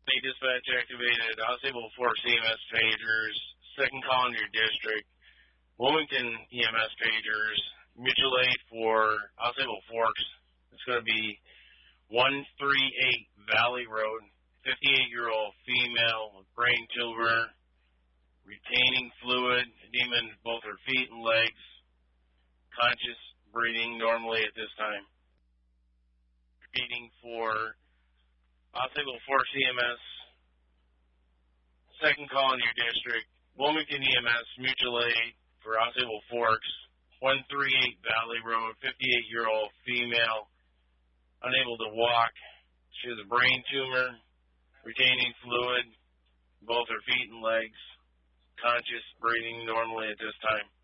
They dispatch activated Osable 4 CMS pagers, second call in your district, Wilmington EMS pagers, mutual aid for Osable Forks. It's going to be 138 Valley Road, 58-year-old female with brain tumor, retaining fluid, edema in both her feet and legs, conscious, breathing normally at this time. Repeating for Osable 4 CMS, second call in your district, Wilmington EMS mutual aid for Osable Forks, 138 Valley Road, 58-year-old female, unable to walk. She has a brain tumor, retaining fluid, both her feet and legs, conscious, breathing normally at this time.